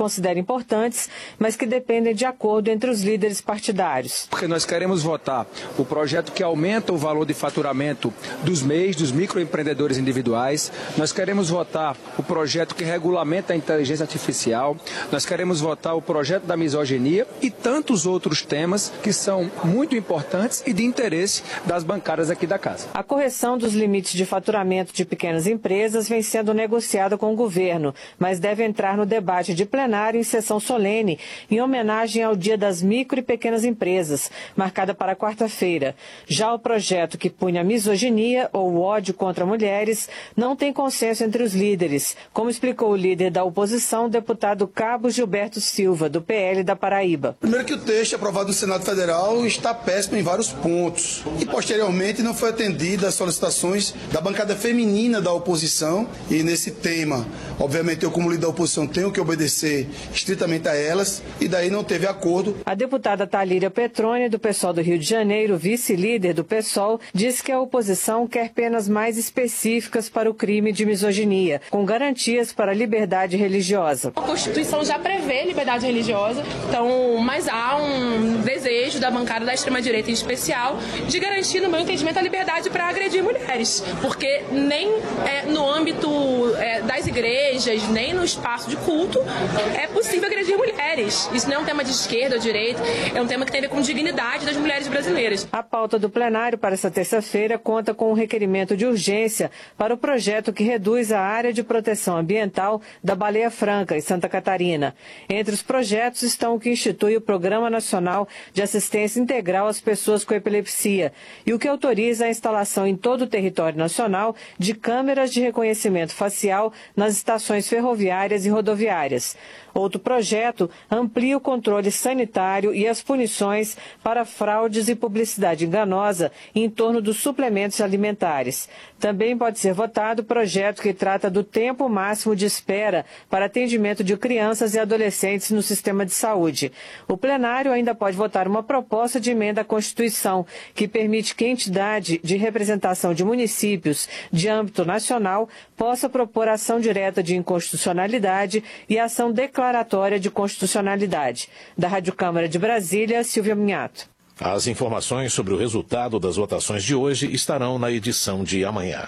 considera importantes, mas que dependem de acordo entre os líderes partidários. Porque nós queremos votar o projeto que aumenta o valor de faturamento dos MEIs, dos microempreendedores individuais. Nós queremos votar o projeto que regulamenta a inteligência artificial. Nós queremos votar o projeto da misoginia e tantos outros temas que são muito importantes e de interesse das bancadas aqui da casa. A correção dos limites de faturamento de pequenas empresas vem sendo negociada com o governo, mas deve entrar no debate de plenário em sessão solene, em homenagem ao Dia das Micro e Pequenas Empresas, marcada para quarta-feira. Já o projeto que pune a misoginia ou o ódio contra mulheres não tem consenso entre os líderes, como explicou o líder da oposição, o deputado Cabo Gilberto Silva, do PL da Paraíba. Primeiro que o texto aprovado no Senado Federal está péssimo em vários pontos e, posteriormente, não foi atendida às solicitações da bancada feminina da oposição e nesse tema, obviamente, eu como líder da oposição tenho que obedecer estritamente a elas e daí não teve acordo. A deputada Thalíria Petroni, do PSOL do Rio de Janeiro, vice-líder do PSOL, disse que a oposição quer penas mais específicas para o crime de misoginia, com garantias para a liberdade religiosa. A Constituição já prevê liberdade religiosa, então, mas há um desejo da bancada da extrema-direita em especial de garantir, no meu entendimento, a liberdade para agredir mulheres, porque nem no âmbito das igrejas, nem no espaço de culto é possível agredir mulheres. Isso não é um tema de esquerda ou direita, é um tema que tem a ver com dignidade das mulheres brasileiras. A pauta do plenário para esta terça-feira conta com um requerimento de urgência para o projeto que reduz a área de proteção ambiental da Baleia Franca, em Santa Catarina. Entre os projetos estão o que institui o Programa Nacional de Assistência Integral às Pessoas com Epilepsia e o que autoriza a instalação em todo o território nacional de câmeras de reconhecimento facial nas estações ferroviárias e rodoviárias. Outro projeto amplia o controle sanitário e as punições para fraudes e publicidade enganosa em torno dos suplementos alimentares. Também pode ser votado o projeto que trata do tempo máximo de espera para atendimento de crianças e adolescentes no sistema de saúde. O plenário ainda pode votar uma proposta de emenda à Constituição que permite que a entidade de representação de municípios de âmbito nacional possa propor ação direta de inconstitucionalidade e ação declaratória de constitucionalidade. Da Rádio Câmara de Brasília, Silvia Minhato. As informações sobre o resultado das votações de hoje estarão na edição de amanhã.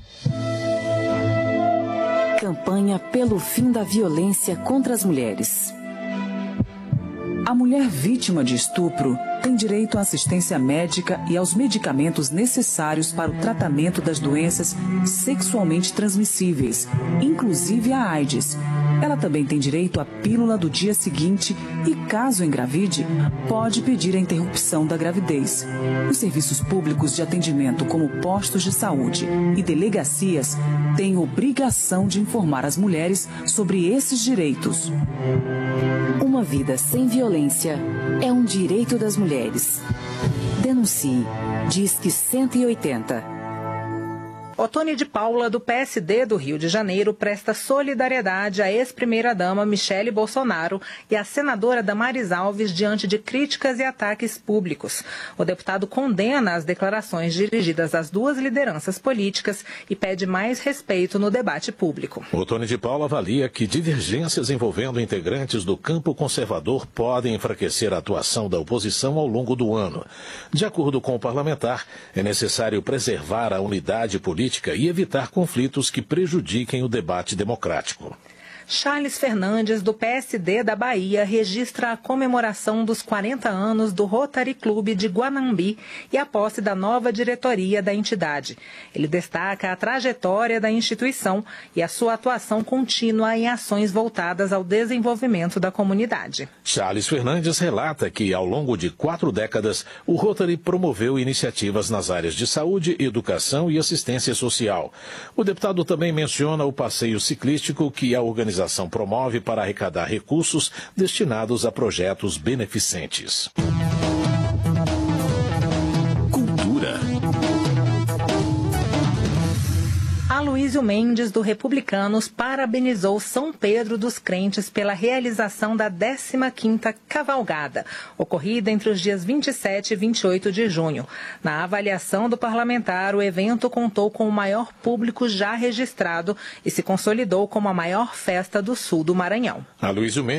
Campanha pelo fim da violência contra as mulheres. A mulher vítima de estupro tem direito à assistência médica e aos medicamentos necessários para o tratamento das doenças sexualmente transmissíveis, inclusive a AIDS. Ela também tem direito à pílula do dia seguinte e, caso engravide, pode pedir a interrupção da gravidez. Os serviços públicos de atendimento, como postos de saúde e delegacias, têm obrigação de informar as mulheres sobre esses direitos. Uma vida sem violência é um direito das mulheres. Denuncie. Disque 180. Otone de Paula, do PSD do Rio de Janeiro, presta solidariedade à ex-primeira-dama Michele Bolsonaro e à senadora Damares Alves diante de críticas e ataques públicos. O deputado condena as declarações dirigidas às duas lideranças políticas e pede mais respeito no debate público. Otone de Paula avalia que divergências envolvendo integrantes do campo conservador podem enfraquecer a atuação da oposição ao longo do ano. De acordo com o parlamentar, é necessário preservar a unidade política e evitar conflitos que prejudiquem o debate democrático. Charles Fernandes, do PSD da Bahia, registra a comemoração dos 40 anos do Rotary Clube de Guanambi e a posse da nova diretoria da entidade. Ele destaca a trajetória da instituição e a sua atuação contínua em ações voltadas ao desenvolvimento da comunidade. Charles Fernandes relata que, ao longo de 4 décadas, o Rotary promoveu iniciativas nas áreas de saúde, educação e assistência social. O deputado também menciona o passeio ciclístico que a organização promove para arrecadar recursos destinados a projetos beneficentes. Cultura. Aloysio Mendes, do Republicanos, parabenizou São Pedro dos Crentes pela realização da 15ª Cavalgada, ocorrida entre os dias 27 e 28 de junho. Na avaliação do parlamentar, o evento contou com o maior público já registrado e se consolidou como a maior festa do sul do Maranhão. Aloysio Mendes